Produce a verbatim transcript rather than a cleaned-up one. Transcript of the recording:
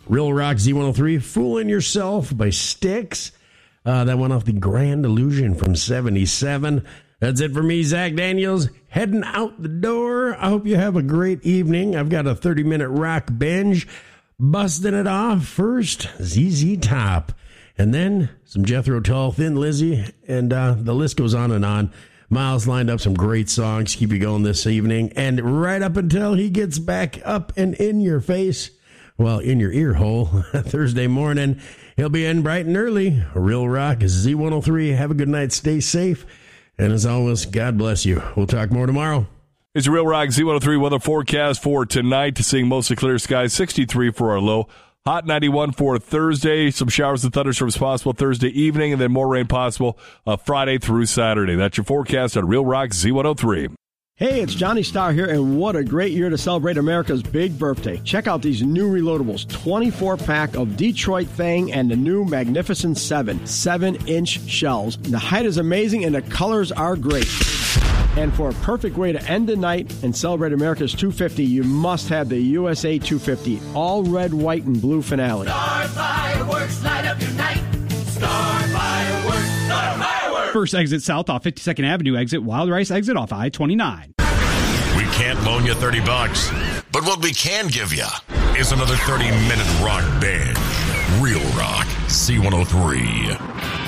Real Rock Z one oh three, Fooling Yourself by Styx. Uh, that went off the Grand Illusion from seventy-seven. That's it for me, Zach Daniels, heading out the door. I hope you have a great evening. I've got a thirty-minute rock binge. Busting it off first, Z Z Top. And then some Jethro Tull, Thin Lizzy, and uh, the list goes on and on. Miles lined up some great songs to keep you going this evening. And right up until he gets back up and in your face, well, in your ear hole, Thursday morning, he'll be in bright and early. Real Rock Z one oh three. Have a good night. Stay safe. And as always, God bless you. We'll talk more tomorrow. It's a Real Rock Z one oh three weather forecast for tonight. Seeing mostly clear skies, sixty-three for our low. Hot ninety-one for Thursday. Some showers and thunderstorms possible Thursday evening, and then more rain possible uh, Friday through Saturday. That's your forecast on Real Rock Z one oh three. Hey, it's Johnny Starr here, and what a great year to celebrate America's big birthday. Check out these new reloadables, twenty-four pack of Detroit Fang and the new Magnificent seven, seven inch shells. The height is amazing, and the colors are great. And for a perfect way to end the night and celebrate America's two fifty, you must have the U S A two fifty, all red, white, and blue finale. Star Fireworks, light up your night. Star Fireworks, Star Fireworks. First exit south off fifty-second Avenue, exit Wild Rice, exit off I twenty-nine. We can't loan you thirty bucks, but what we can give you is another thirty-minute rock band. Real Rock Z one oh three.